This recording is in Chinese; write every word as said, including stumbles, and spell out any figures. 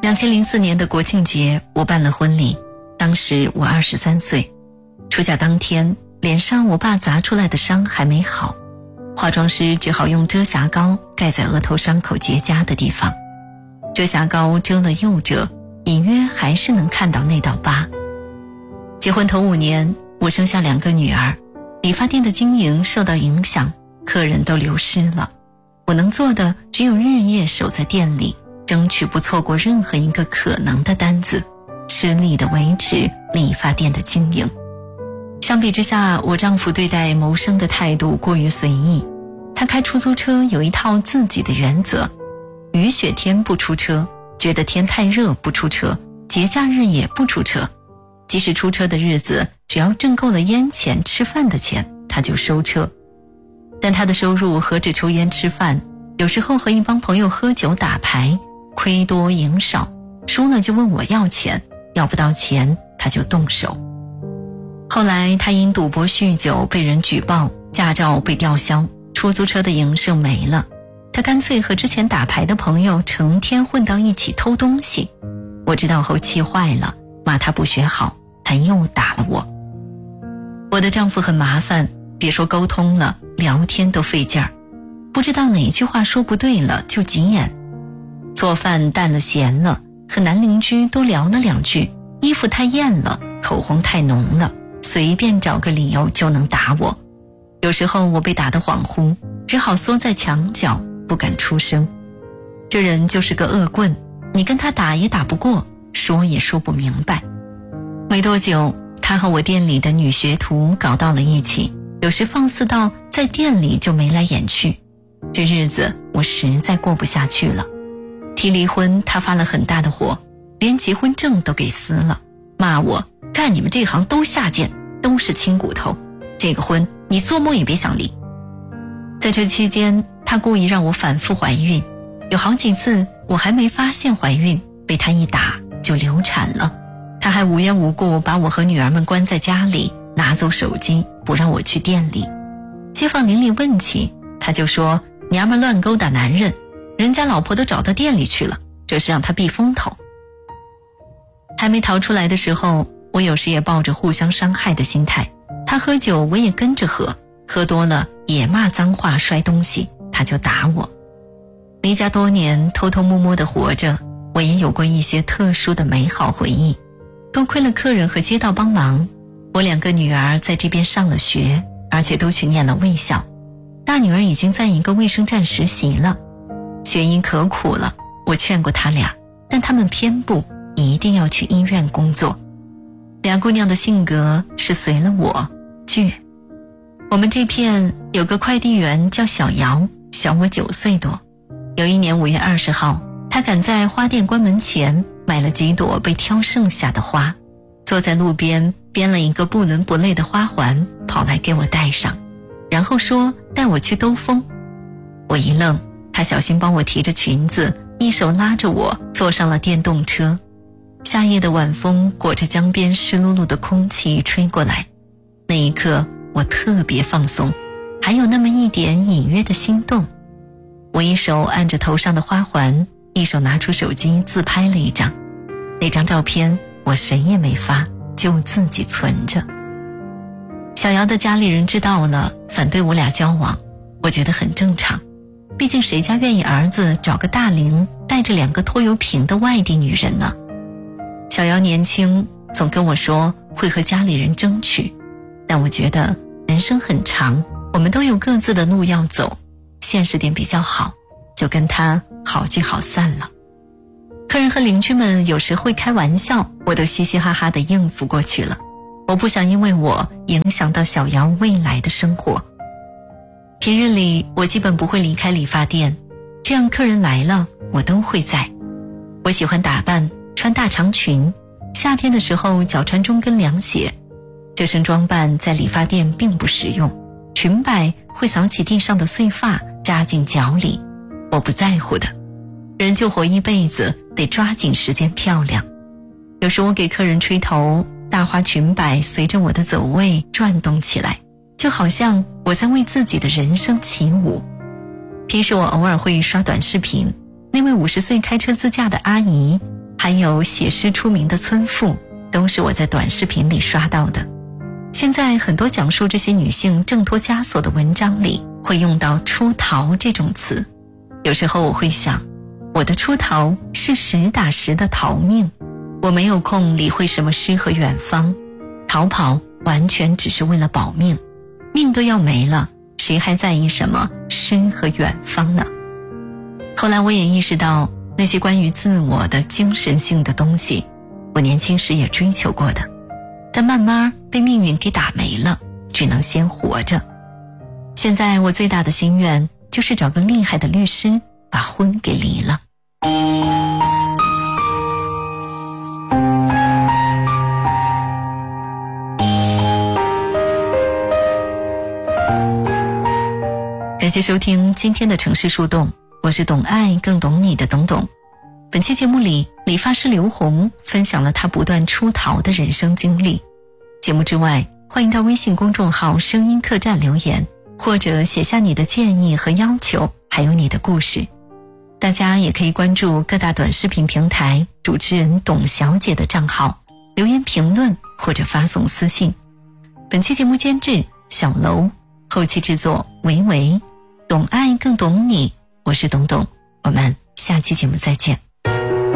二零零四年的国庆节，我办了婚礼，当时我二十三岁。出嫁当天，脸上我爸砸出来的伤还没好，化妆师只好用遮瑕膏盖在额头伤口结痂的地方。遮瑕膏遮了又遮，隐约还是能看到那道疤。结婚头五年，我生下两个女儿，理发店的经营受到影响，客人都流失了。我能做的只有日夜守在店里，争取不错过任何一个可能的单子，吃力地维持理发店的经营。相比之下，我丈夫对待谋生的态度过于随意。他开出租车有一套自己的原则，雨雪天不出车，觉得天太热不出车，节假日也不出车。即使出车的日子，只要挣够了烟钱吃饭的钱，他就收车。但他的收入何止抽烟吃饭，有时候和一帮朋友喝酒打牌，亏多赢少，输了就问我要钱，要不到钱他就动手。后来他因赌博酗酒被人举报，驾照被吊销，出租车的营生没了，他干脆和之前打牌的朋友成天混到一起偷东西。我知道后气坏了，骂他不学好，他又打了我。我的丈夫很麻烦，别说沟通了，聊天都费劲儿，不知道哪句话说不对了就急眼。做饭淡了咸了，和男邻居都聊了两句，衣服太艳了，口红太浓了，随便找个理由就能打我。有时候我被打得恍惚，只好缩在墙角不敢出声。这人就是个恶棍，你跟他打也打不过，说也说不明白。没多久，他和我店里的女学徒搞到了一起，有时放肆到在店里就眉来眼去。这日子我实在过不下去了，提离婚他发了很大的火，连结婚证都给撕了，骂我干你们这行都下贱，都是亲骨头，这个婚你做梦也别想离。在这期间，他故意让我反复怀孕，有好几次我还没发现怀孕，被他一打就流产了。他还无缘无故把我和女儿们关在家里，拿走手机不让我去店里。街坊邻里问起，他就说娘们乱勾搭男人，人家老婆都找到店里去了，这是让他避风头。还没逃出来的时候，我有时也抱着互相伤害的心态，他喝酒我也跟着喝，喝多了也骂脏话摔东西，他就打我。离家多年，偷偷摸摸地活着，我也有过一些特殊的美好回忆。多亏了客人和街道帮忙，我两个女儿在这边上了学，而且都去念了卫校。大女儿已经在一个卫生站实习了，学医可苦了，我劝过她俩，但她们偏不，一定要去医院工作。俩姑娘的性格是随了我，倔。我们这片有个快递员叫小姚，小我九岁多。有一年五月二十号，他赶在花店关门前买了几朵被挑剩下的花，坐在路边编了一个不伦不类的花环，跑来给我戴上，然后说带我去兜风。我一愣，他小心帮我提着裙子，一手拉着我坐上了电动车。夏夜的晚风裹着江边湿漉漉的空气吹过来，那一刻我特别放松，还有那么一点隐约的心动。我一手按着头上的花环，一手拿出手机自拍了一张，那张照片我谁也没发，就自己存着。小姚的家里人知道了，反对我俩交往，我觉得很正常，毕竟谁家愿意儿子找个大龄带着两个拖油瓶的外地女人呢？小姚年轻，总跟我说会和家里人争取，但我觉得人生很长，我们都有各自的路要走，现实点比较好，就跟他好聚好散了。客人和邻居们有时会开玩笑，我都嘻嘻哈哈地应付过去了。我不想因为我影响到小姚未来的生活。平日里我基本不会离开理发店，这样客人来了我都会在。我喜欢打扮，穿大长裙，夏天的时候脚穿中跟凉鞋。这身装扮在理发店并不实用，裙摆会扫起地上的碎发扎进脚里，我不在乎的。人就活一辈子，得抓紧时间漂亮。有时我给客人吹头，大花裙摆随着我的走位转动起来，就好像我在为自己的人生起舞。平时我偶尔会刷短视频，那位五十岁开车自驾的阿姨还有写诗出名的村妇，都是我在短视频里刷到的。现在很多讲述这些女性挣脱枷锁的文章里会用到出逃这种词，有时候我会想，我的出逃是实打实的逃命，我没有空理会什么诗和远方，逃跑完全只是为了保命，命都要没了，谁还在意什么诗和远方呢？后来我也意识到，那些关于自我的精神性的东西，我年轻时也追求过的，但慢慢被命运给打没了，只能先活着。现在我最大的心愿就是找个厉害的律师，把婚给离了。感谢收听今天的城市树洞，我是懂爱更懂你的董董。本期节目里，理发师刘红分享了他不断出逃的人生经历。节目之外，欢迎到微信公众号声音客栈留言，或者写下你的建议和要求，还有你的故事。大家也可以关注各大短视频平台主持人董小姐的账号，留言评论或者发送私信。本期节目监制小楼，后期制作维维，懂爱更懂你，我是董董，我们下期节目再见。